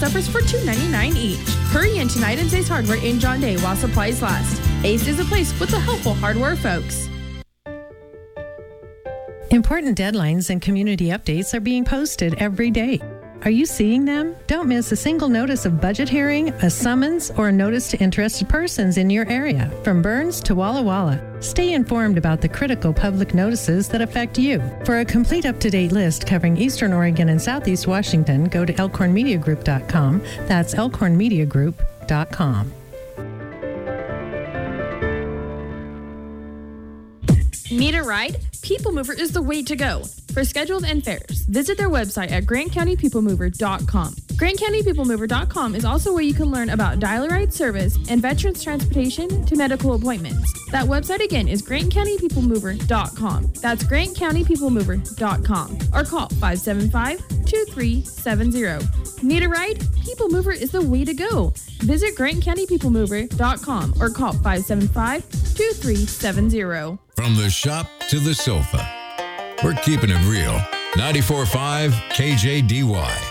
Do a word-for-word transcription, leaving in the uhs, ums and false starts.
stuffers for two ninety-nine each. Hurry in tonight at Ace Hardware in John Day while supplies last. Ace is a place with the helpful hardware folks. Important deadlines and community updates are being posted every day. Are you seeing them? Don't miss a single notice of budget hearing, a summons, or a notice to interested persons in your area, from Burns to Walla Walla. Stay informed about the critical public notices that affect you. For a complete up-to-date list covering Eastern Oregon and Southeast Washington, go to elkhorn media group dot com. That's elkhorn media group dot com. Need a ride? People Mover is the way to go. For schedules and fares, visit their website at grant county people mover dot com. grant county people mover dot com is also where you can learn about dial-a-ride service and veterans transportation to medical appointments. That website again is grant county people mover dot com. That's grant county people mover dot com. Or call five seven five, two three seven zero. Need a ride? People Mover is the way to go. Visit grant county people mover dot com or call five seven five, two three seven zero. From the shop to the sofa, we're keeping it real. ninety-four point five K J D Y.